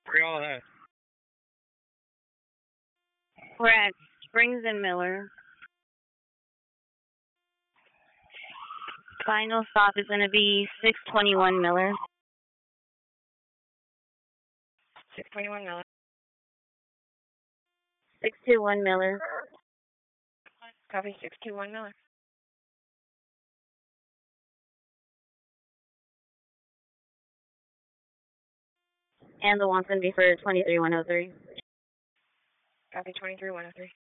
Where y'all at? We're at Springs and Miller. Final stop is going to be 621 Miller. 621 Miller. 621 Miller. Copy 621 Miller. And the one's going to be for 23103. Copy 23103.